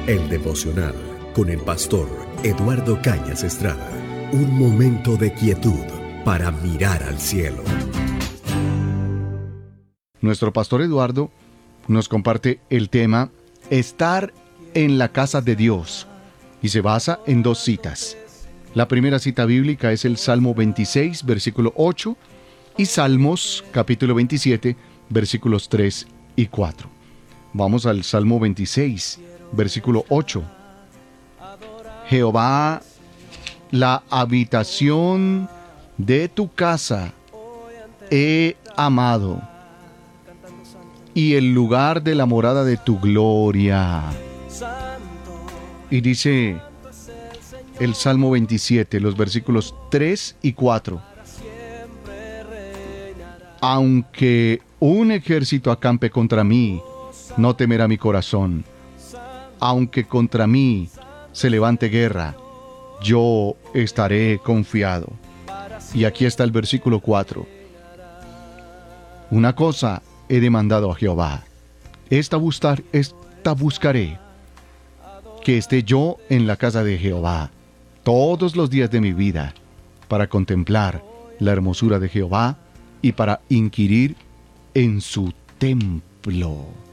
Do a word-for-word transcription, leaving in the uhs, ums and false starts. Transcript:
El devocional con el pastor Eduardo Cañas Estrada. Un momento de quietud para mirar al cielo. Nuestro pastor Eduardo nos comparte el tema Estar en la casa de Dios y se basa en dos citas. La primera cita bíblica es el Salmo veintiséis, versículo ocho, y Salmos, capítulo veintisiete, versículos tres y cuatro. Vamos al Salmo veintiséis, versículo ocho. Jehová, la habitación de tu casa he amado, y el lugar de la morada de tu gloria. Y dice el Salmo veintisiete, los versículos tres y cuatro. Aunque un ejército acampe contra mí, no temerá mi corazón. Aunque contra mí se levante guerra, yo estaré confiado. Y aquí está el versículo cuatro. Una cosa he demandado a Jehová, esta, buscar, esta buscaré, que esté yo en la casa de Jehová todos los días de mi vida, para contemplar la hermosura de Jehová y para inquirir en su templo.